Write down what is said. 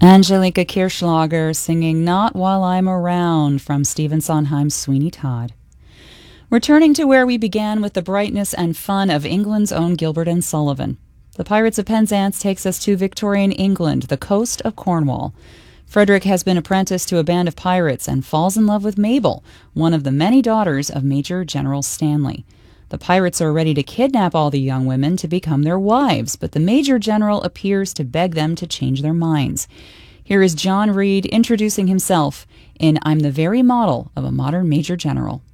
Angelika Kirchlager singing Not While I'm Around from Stephen Sondheim's Sweeney Todd. Returning to where we began with the brightness and fun of England's own Gilbert and Sullivan. The Pirates of Penzance takes us to Victorian England, the coast of Cornwall. Frederick has been apprenticed to a band of pirates and falls in love with Mabel, one of the many daughters of Major General Stanley. The pirates are ready to kidnap all the young women to become their wives, but the Major General appears to beg them to change their minds. Here is John Reed introducing himself in I'm the Very Model of a Modern Major General.